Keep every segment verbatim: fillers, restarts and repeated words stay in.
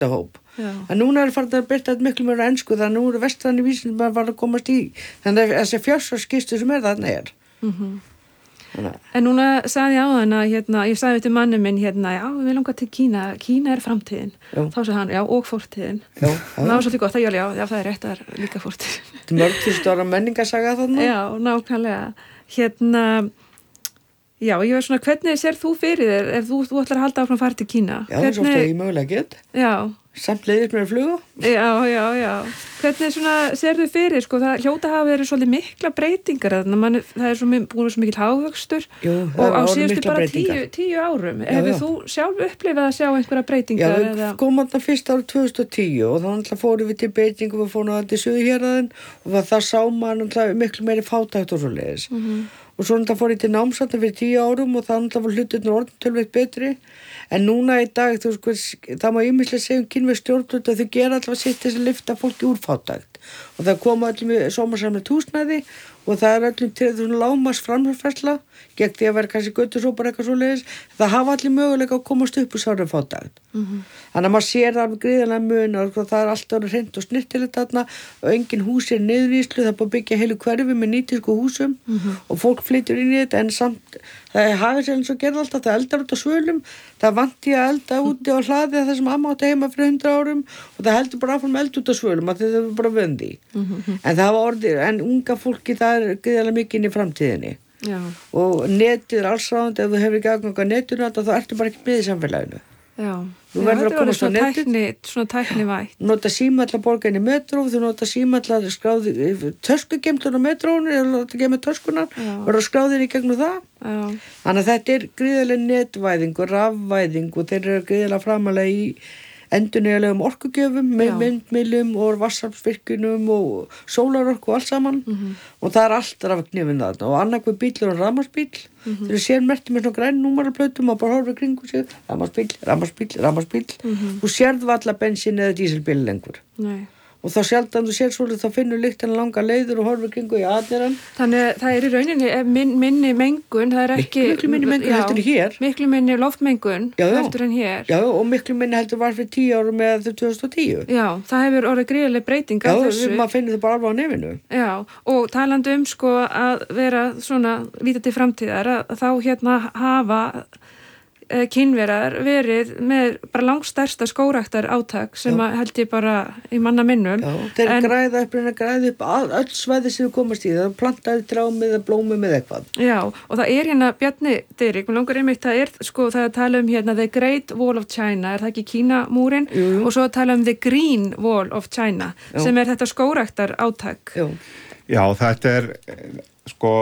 hóp. En núna er farið að byrta þetta miklu meira ensku, þannig að nú eru vestræni vísindin bara var að komast í. Þannig að þessi fjársvarskistu sem er þarna er. Mm-hmm. En núna sagði ég á þann að hérna, ég sagði til manni minn hérna, já, við langar til Kína, Kína er framtíðin. Já. Þá sagði hann, já, og fortíðin. Já. Og það var svolítið gott að já, já, það er rétt að líka fortíðin. Þetta er mörg þúsund ára menningarsaga þarna. Já, nákvæmlega. Hérna, já, ég veist svona, hvernig sér þú fyrir þér ef þú, þú ætlar að halda áfram að fara til Kína? Já, það er svolítið ég mögulega get. Já. Samt leiðist mér að fluga. Já, já, já. Hvernig svona sér þú fyrir, sko, það hljóta hafa verið svolítið mikla breytingar þarna, man, það er svo, búin svo mikil hagvöxtur og á síðustu bara tíu, tíu árum. Já, Hefur já. þú sjálf upplifað að sjá einhverja breytingar? Já, við komum þarna fyrst árið tvö þúsund og tíu og þá náttúrulega fórum við til Beijing og við fórum að til Suðurhéraðinn og það sá maður náttúrulega miklu meiri fátækt og svo leiðis. Mm-hmm. Og svo náttúrulega fór ég til námsatna fyrir tíu árum og það náttúrulega var hlutirnir orðin tölveitt betri. En núna í dag, þú sko, það má ýmislega segja um kínversk stjórnvöld að þau gera allavega sitt þess að lyfta fólki úr fátækt. Og það koma öllum í sómasamlegt húsnæði og það er öllum til þessum lágmarks framfærsla gegn því að vera kannski göttusópar eitthvað svoleiðis. Það hafa allir möguleika að komast upp úr sárið fátækt. Mm-hmm. Þannig að maður sér það alveg gríðarlega mun og það er alltaf hreint og snirtilegt þarna og engin hús er niðurvíslu, það er bara byggja heilu hverfi með nýtísku húsum mm-hmm. og fólk flytur inn í þetta en samt það er hafið sér eins og gerð alltaf, það eldar út á svölum, það vanti að elda úti á hlaði það sem amma átti heima fyrir hundra árum og það heldur bara áfram eld út á svölum að það er bara vöndi. Mm-hmm. En það var orðið, en unga fólki það er gríðarlega mikið inn í framtíðinni. Já. Og netið er allsráðandi, ef þú hefur ekki aðgang að netinu þá ertu bara ekki með í samfélaginu. Já. Þú verður að komast á netið. Svona tækni vætt. Þú nota símall að borga inn í metró, þú nota símall að skráði töskugeymslun á metrónu, eða nota að geyma töskunar, verður að skráði inn í gegnum það. Já. Þannig að þetta er gríðarlega netvæðing og rafvæðing og þeir eru gríðarlega framalega í endurnýjanlegum orkugjöfum, með myndmiðlum og vatnsaflsvirkjunum og sólarorku og allt saman mm-hmm. og það er allt rafknifin þarna og annarkveð bíl er rafmagnsbíl mm-hmm. þeir sér merkti með svona græn númeraplötum og bara horfir kringu sig, rafmagnsbíl, rafmagnsbíl, rafmagnsbíl mm-hmm. þú sérð varla bensin eða dísilbíl lengur. Nei. Og þá sjaldan þú sér svolítið þá finnur lyktina langa leiður og horfir kringu í aðeirann. Þannig það er í rauninni min, minni mengun, það er ekki... Miklu minni mengun heldur en hér. Miklu minni loftmengun já, já. heldur en hér. Já, og miklu minni heldur var fyrir tíu árum með tvö þúsund og tíu. Já, það hefur orðið gríðarleg breyting á þessu. Já, maður finnir það bara alveg á nefinu. Já, og talandi um sko að vera svona líta til framtíðar að þá hérna hafa... Kínverjar verið með bara langstærsta skógræktar átak sem að held ég bara í manna minnum. Já, þeir en, græða upp, reyna að græða upp öll svæði sem við komast í, það plantaði trámið eða blómið með eitthvað. Já, og það er hérna Bjarni Diðrik, mér langar einmitt, það er sko það að tala um hérna The Great Wall of China, er það ekki Kínamúrin og svo að tala um The Green Wall of China Já. Sem er þetta skógræktar átak. Já, Já þetta er sko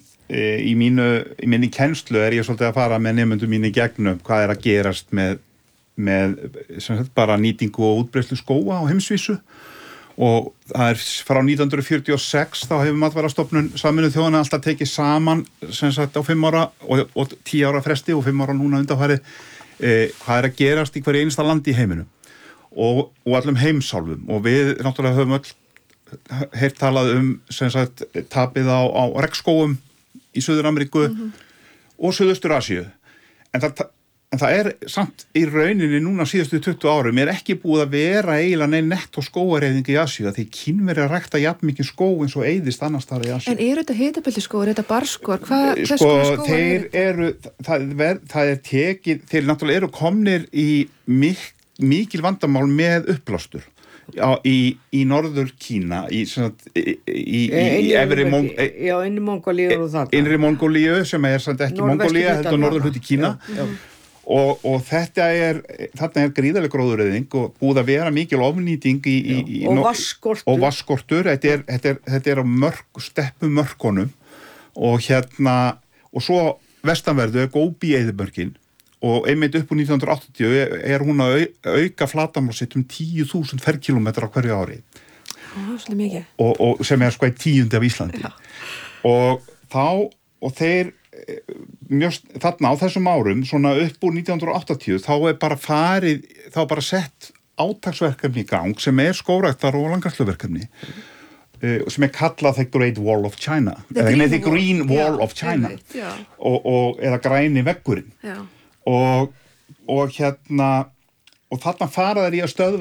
í mínu, í minni kennslu er ég svolítið að fara með nemendum mínu í gegnum hvað er að gerast með, með sem sagt bara nýtingu og útbreiðslu skóga á heimsvísu og það er frá nítján hundruð fjörutíu og sex þá hefur Matvælastofnun Sameinuðu þjóðanna alltaf tekið saman sem sagt á fimm ára og, og tíu ára fresti og fimm ára núna undanfarið eh, hvað er að gerast í hverju einasta landi í heiminum og, og allum heimsálfum og við náttúrulega höfum öll heyrt talað um sem sagt tapið á, á regnskógum í Suður-Ameríku mm-hmm. og Suðaustur-Asíu. En það, en það er samt í rauninni núna síðustu tuttugu árum er ekki búið að vera eiginlega neinn netto skógareyðing í Asíu því Kínverjar rækta jafn mikið skóg eins og eyðist annars staðar í Asíu. En eru þetta hitabeltisskógar, er þetta barskógar? Hvað sko, þeir eru, það, ver, það er tekið, þeir náttúrulega eru komnir í mik, mikil vandamál með uppblástur. Já, í, í norður Kína í, í, í, í efri Mong- Já, inn í Mongólíu og það innri Mongólíu sem er samt ekki Mongólía heldur norður hluti Kína já, já. Og, og þetta er þarna er gríðarleg gróðureyðing og búið að vera mikil ofnýting í, í, í og vatnsskortur og vatnsskortur, þetta er, þetta er, þetta er á mörk, steppu mörkunum og hérna og svo vestanverðu er Góbí-eyðimörkin og einmitt upp úr nítján hundruð áttatíu er hún að auka flatarmál sitt um tíu þúsund ferkílómetra á hverju ári. Ó, svolítið mikið. Og, og sem er sko í tíundi af Íslandi. Já. Og þá, og þeir, mjög, þarna á þessum árum, svona upp úr nítján hundruð áttatíu, þá er bara farið, þá er bara sett átaksverkefni í gang sem er skógræktar og landgræðsluverkefni. Uh, sem er kallað The Great Wall of China. The Green, the Green Wall já, of China. Já. Og, og, eða græni veggurinn. Já. Og, og hérna og þarna fara þær í að stöðva